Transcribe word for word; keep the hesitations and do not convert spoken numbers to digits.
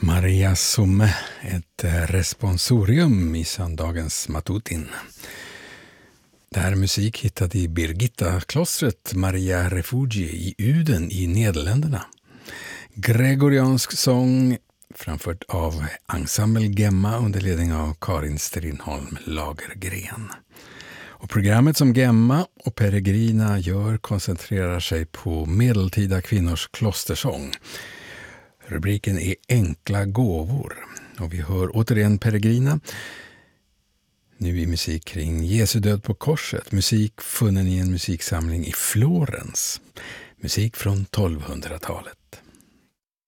Maria Somme, ett responsorium i söndagens Matutin. Det här är musik hittad i Birgitta-klostret Maria Refugi i Uden i Nederländerna. Gregoriansk sång framfört av Ensemble Gemma under ledning av Karin Strindholm Lagergren. Och programmet som Gemma och Peregrina gör koncentrerar sig på medeltida kvinnors klostersång. Rubriken är Enkla gåvor och vi hör återigen Peregrina. Nu i musik kring Jesu död på korset. Musik funnen i en musiksamling i Florens. Musik från tolvhundratalet.